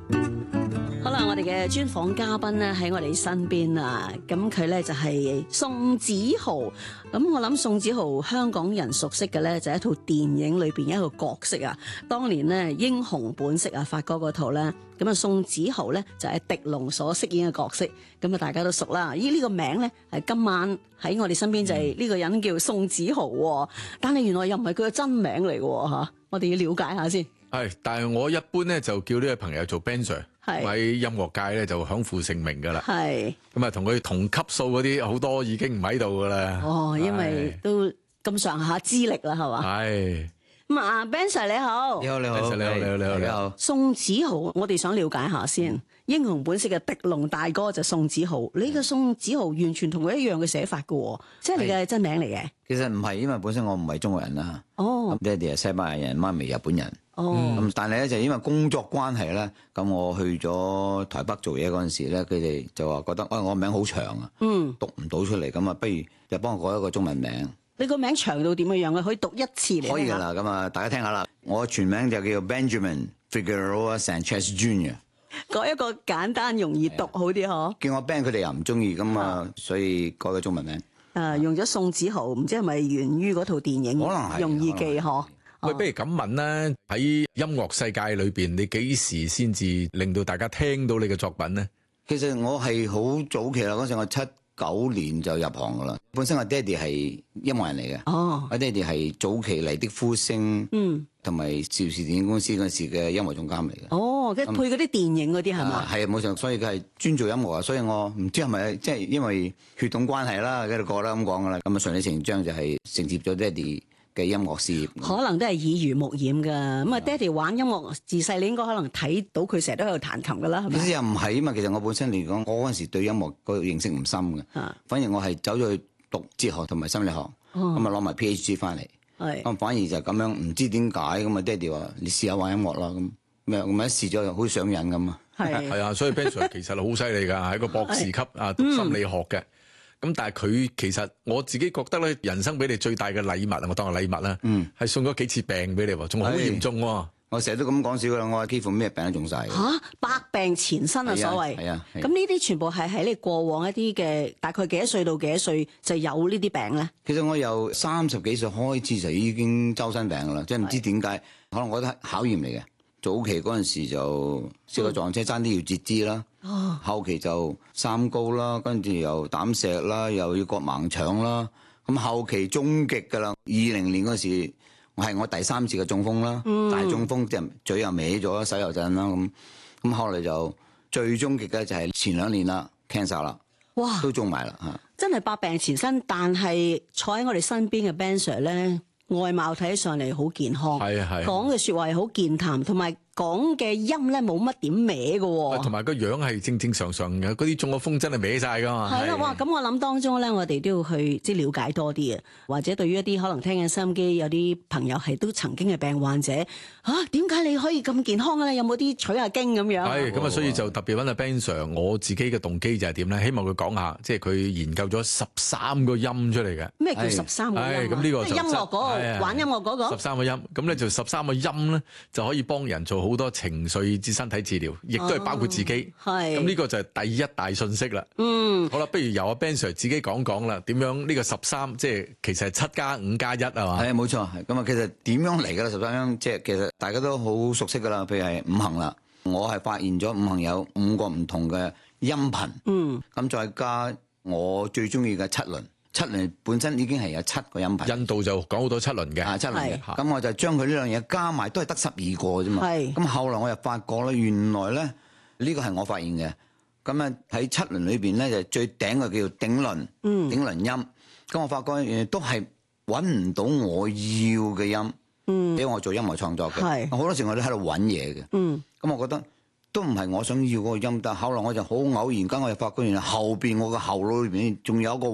好啦，我哋嘅專訪嘉賓咧喺我哋身邊啊，咁佢咧就係宋子豪。咁我諗宋子豪香港人熟悉嘅咧就係一套電影裏邊一個角色啊。當年咧《英雄本色》啊，發哥嗰套咧，咁啊宋子豪咧就係狄龍所飾演嘅角色，咁啊大家都熟啦。呢個名咧係今晚喺我哋身邊就係呢個人叫宋子豪，但係原來又唔係佢嘅真名嚟嘅吓，我哋要了解下先。 係，但係我一般咧就叫呢個朋友做 Ben Sir， 喺音樂界咧就享負盛名噶啦。係咁啊，同佢同級數嗰啲好多已經唔喺度噶啦。哦，因為都咁上下資歷啦，係嘛？係咁啊 ，Ben Sir 你好， 你好，你好， Ben Sir 你好，你好，你好，你好。 宋子豪，我哋想了解下先。英雄本色嘅狄龍大哥就宋子豪，你嘅宋子豪完全同佢一樣嘅寫法嘅，即係你嘅真名嚟嘅。 其實唔係，因為本身我唔係中國人啦。哦，爹哋係西班牙人，媽咪日本人。哦，咁但係咧就因為工作關係咧，咁我去咗台北做嘢嗰陣時咧，佢哋就話覺得，我名好長啊，讀唔到出嚟，咁啊，不如就幫我改一個中文名。你個名長到點樣嘅？可以讀一次嚟？可以噶啦，咁啊，大家聽下啦。我全名就叫 Benjamin Figueroa Sanchez Jr.， 改一個簡單容易讀好啲嗬。叫我 Ben 佢哋又唔中意，咁啊，所以改個中文名。用咗宋子豪，唔知係咪源於嗰套電影？可能係容易記嗬。 喂，不如咁問啦，喺音樂世界裏邊，你幾時先至令到大家聽到你嘅作品呢？ 其實我係好早期啦，嗰陣我79年就入行噶啦。本身我爹哋係音樂人嚟嘅，我爹哋係早期麗的呼聲，同埋邵氏電影公司嗰時嘅音樂總監嚟嘅。哦，即係配嗰啲電影嗰啲係嘛？係啊，冇錯，所以佢係專做音樂啊。所以我唔知係咪即係因為血統關係啦，喺度過啦咁講噶啦。咁啊順理成章就係承接咗爹哋嘅音樂事業，可能都係耳濡目染噶。咁啊，爹哋玩音樂自細，你應該可能睇到佢成日都喺度彈琴噶啦，係咪？其實又唔係啊嘛。其實我本身嚟講，我嗰陣時對音樂個認識唔深嘅，反而我係走咗去讀哲學同埋心理學，咁啊攞埋 PhD 翻嚟，咁反而就咁樣，唔知點解咁啊？爹哋話你試下玩音樂啦，咁咩咁一試咗又好上癮咁啊！係啊，所以 Ben Sir 其實好犀利㗎，係一個博士級啊，讀心理學嘅。咁但係佢其實我自己覺得咧，人生俾你最大嘅禮物啊，我當係禮物啦，係送咗幾次病俾你喎，仲好嚴重喎。我成日都咁講笑㗎啦，我話幾乎咩病都中晒。百病纏身啊，所謂。係啊。咁呢啲全部係喺你過往一啲嘅大概幾多歲到幾多歲就有呢啲病咧？其實我由30幾歲開始就已經周身病㗎啦，即係唔知點解，可能我覺得係考驗嚟嘅。早期嗰陣時就試過撞車，爭啲要截肢啦。後期就三高啦，跟住又膽石啦，又要割盲腸啦。咁後期終極㗎啦，20年嗰時係我第3次嘅中風啦，大中風，即係嘴又歪咗，手又震啦。咁後來就最終極嘅就係前2年啦 ，cancer 啦，哇，都中埋啦嚇。真係百病纏身，但係坐喺我哋身邊嘅 Ben Sir 咧，外貌睇起上嚟好健康，講嘅説話係好健談，同埋講嘅音咧冇乜點歪嘅喎，同埋個樣係正正常常嘅，嗰啲中咗風真係歪晒噶嘛。係啦，哇！咁我諗當中咧，我哋都要去即係了解多啲啊，或者對於一啲可能聽緊收音機有啲朋友係都曾經係病患者點解你可以咁健康嘅咧？有冇啲取下經咁樣？係咁啊，所以就特別揾阿 Ben Sir，我自己嘅動機就係點咧？希望佢講下，即係佢研究咗13個音出嚟嘅。咩叫13個音？咁呢個就音樂嗰個玩音樂嗰個13個音，咁咧就13個音咧就可以幫人做好多情緒至身體治療，亦都係包括自己。咁呢個就係第一大信息啦。好啦，不如由阿 Ben Sir 自己講講啦，點樣呢個13，即係其實係7+5+1係嘛？係冇錯，係咁啊。其實點樣嚟㗎啦？13音即係其實大家都好熟悉㗎啦。譬如係五行啦，我係發現咗五行有5個唔同嘅音頻。咁再加我最中意嘅七輪。七輪本身已經係有7個音頻，印度就講好多七輪嘅，7輪嘅。咁我就將佢呢兩嘢加埋，都係得12個啫嘛。咁後來我又發覺咧，原來咧呢個係我發現嘅。咁啊喺七輪裏邊咧，就最頂嘅叫做頂輪，頂輪音。咁我發覺都係揾唔到我要嘅音，因為我做音樂創作嘅，好多時我都喺度揾嘢嘅。咁我覺得都唔係我想要嗰個音，但後來我就好偶然間我就發覺，原來後邊我個後腦裏邊仲有一個